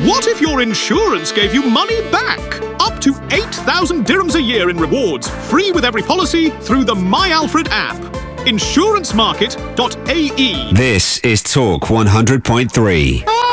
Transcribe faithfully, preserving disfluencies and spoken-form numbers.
What if your insurance gave you money back? Up to eight thousand dirhams a year in rewards, free with every policy through the My Alfred app. insurance market dot A E. This is Talk one hundred point three.